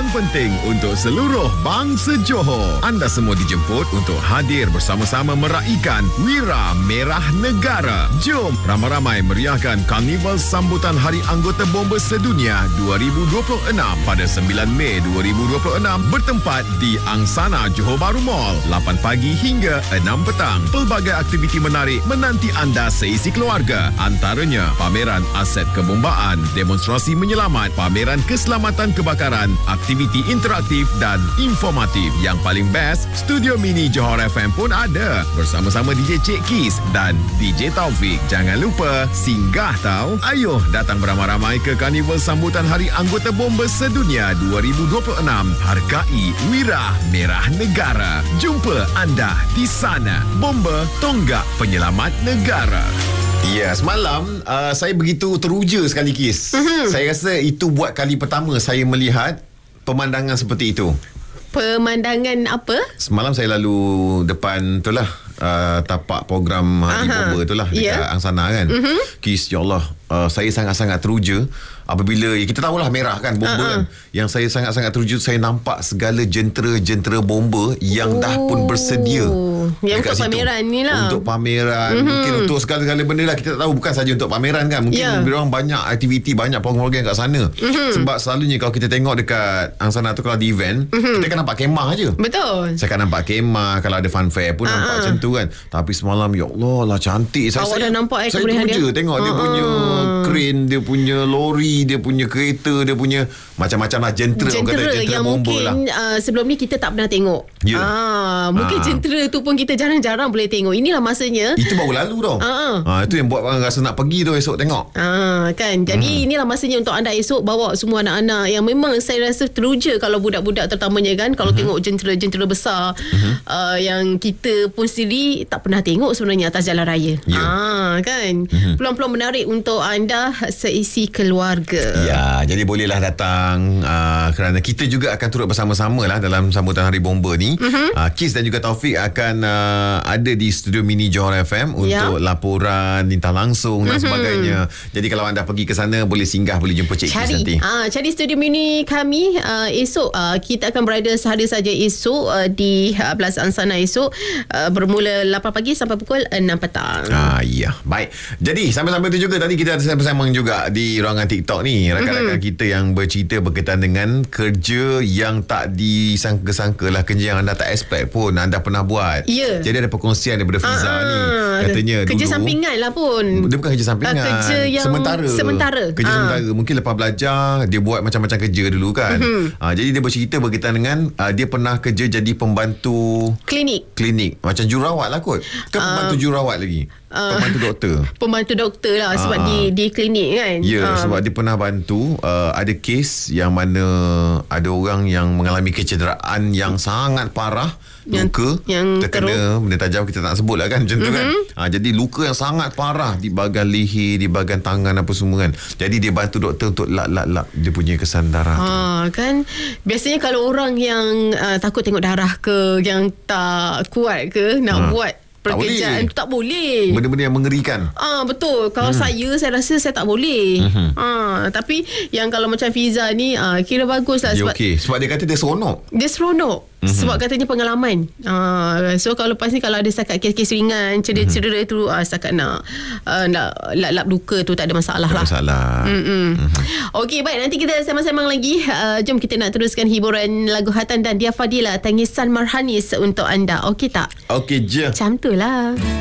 penting untuk seluruh bangsa Johor. Anda semua dijemput untuk hadir bersama-sama meraikan Wira Merah Negara. Jom ramai-ramai meriahkan Karnival Sambutan Hari Anggota Bomba Sedunia 2026 pada 9 Mei 2026 bertempat di Angsana Johor Bahru Mall 8 pagi hingga 6 petang. Pelbagai aktiviti menarik menanti anda seisi keluarga. Antaranya pameran aset kebombaan, demonstrasi menyelamat, pameran keselamatan kebakaran, aktiviti interaktif dan informatif. Yang paling best, studio mini Johor FM pun ada bersama-sama DJ Cik Kis dan DJ Taufik. Jangan lupa singgah tau. Ayuh datang beramai-ramai ke Karnival Sambutan Hari Anggota Bomba Sedunia 2026. Hargai Wira Merah Negara. Jumpa anda di sana. Bomba tonggak penyelamat negara. Ya, semalam saya begitu teruja sekali, Kis. Saya rasa itu buat kali pertama saya melihat pemandangan seperti itu. Pemandangan apa? Semalam saya lalu depan itulah tapak program Hari Bomba itulah dekat Angsana kan. Kis, ya Allah, saya sangat-sangat teruja apabila kita tahulah merah kan bomba kan. Yang saya sangat-sangat teruja, saya nampak segala jentera-jentera bomba yang dah pun bersedia. Yang untuk pameran ni lah. Untuk pameran, mungkin untuk segala-gala benda lah. Kita tak tahu, bukan saja untuk pameran kan. Mungkin diorang banyak aktiviti, banyak program-program kat sana. Sebab selalunya kalau kita tengok dekat Angsana tu, kalau di event, kita kan nampak kemah je. Betul. Saya kan nampak kemah, kalau ada fun fair pun nampak macam tu kan. Tapi semalam, ya Allah lah, cantik. Awak dah nampak saya teruja tengok dia punya crane, dia punya lori, dia punya kereta, dia punya macam-macam lah jentera yang mungkin lah. Sebelum ni kita tak pernah tengok. Mungkin jentera tu pun kita jarang-jarang boleh tengok. Inilah masanya. Itu baru lalu tau. Itu yang buat orang rasa nak pergi tu esok tengok. Kan. Jadi inilah masanya untuk anda esok bawa semua anak-anak yang memang saya rasa teruja kalau budak-budak terutamanya kan, kalau tengok jentera-jentera besar yang kita pun sendiri tak pernah tengok sebenarnya atas jalan raya. Kan. Peluang-peluang menarik untuk anda seisi keluarga. Ya, jadi bolehlah datang kerana kita juga akan turut bersama-sama lah dalam sambutan Hari Bomba ni. Kis dan juga Taufik akan ada di studio mini Johor FM untuk laporan lintah langsung dan sebagainya. Jadi kalau anda pergi ke sana, boleh singgah, boleh jumpa Cik Kis nanti. Cari studio mini kami esok. Kita akan berada sehari saja esok di Plaza Angsana esok, bermula 8 pagi sampai pukul 6 petang. Ya, baik. Jadi sambil-sambil tu juga tadi kita ada sembang juga di ruangan TikTok ni, rakan-rakan kita yang bercerita berkaitan dengan kerja yang tak disangka-sangka lah, kerja yang anda tak expect pun anda pernah buat. Jadi ada perkongsian daripada Fiza ni. Katanya kerja dulu sampingan lah pun. Dia bukan kerja sampingan, kerja yang sementara. Kerja sementara. Mungkin lepas belajar dia buat macam-macam kerja dulu kan. Jadi dia bercerita berkaitan dengan dia pernah kerja jadi pembantu klinik. Macam jururawat lah kot. Kan pembantu jururawat lagi. Pembantu doktor lah. Sebab di klinik kan. Sebab dia pernah bantu ada kes yang mana ada orang yang mengalami kecederaan yang sangat parah, luka yang terkena benda tajam, kita tak sebut lah kan, macam tu kan. Jadi luka yang sangat parah di bahagian leher, di bahagian tangan apa semua kan. Jadi dia bantu doktor untuk lap dia punya kesan darah tu kan. Biasanya kalau orang yang takut tengok darah ke, yang tak kuat ke nak buat pekerjaan tu tak boleh. Benda-benda yang mengerikan. Betul. Kalau saya rasa saya tak boleh. Tapi yang kalau macam Fiza ni kira bagus lah. Sebab sebab dia kata dia seronok. Sebab katanya pengalaman. So kalau lepas ni kalau ada setakat kes-kes ringan, cedera tu setakat nak lap luka tu tak ada masalah lah. Okey, baik, nanti kita sembang-sembang lagi. Jom kita nak teruskan hiburan lagu Hatan dan Dia Fadila, Tangisan Marhanis untuk anda. Okey tak? Okey je. Macam tu lah.